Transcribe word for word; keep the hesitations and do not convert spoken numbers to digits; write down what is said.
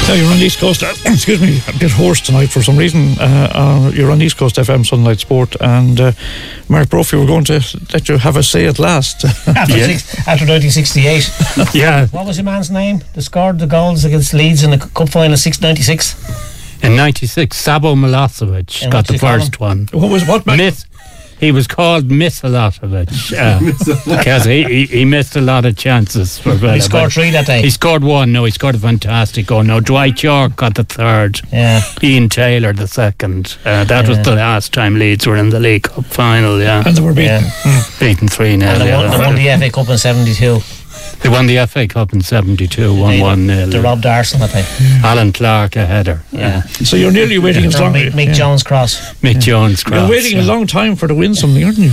Now you're on the East Coast. Uh, excuse me, a bit hoarse tonight for some reason. Uh, uh, you're on East Coast F M Sunlight Sport, and uh, Mark Brophy, we're going to let you have a say at last. after, yeah. six, after nineteen sixty-eight. Yeah. What was your man's name? They scored the goals against Leeds in the cup final six ninety-six. In ninety-six, Sabo Milosevic And got the first one. What was what? Mark? Myth. He was called Milosevic uh, because he, he, he missed a lot of chances. For Villa, he scored three that day. He scored one. No, he scored a fantastic goal. No, Dwight York got the third. Yeah. Ian Taylor the second. Uh, that yeah. was the last time Leeds were in the League Cup final. Yeah, and they were beaten. Yeah. Mm. Beaten three nil. And they won, they won the F A Cup in seventy-two. They won the F A Cup in seventy-two, one one nil. They robbed Arsenal, I think. Alan Clark a header. Yeah. So you're nearly waiting yeah. as long. Mick, Mick yeah. Jones cross. Mick yeah. Jones cross. You're waiting yeah. a long time for to win something, aren't you?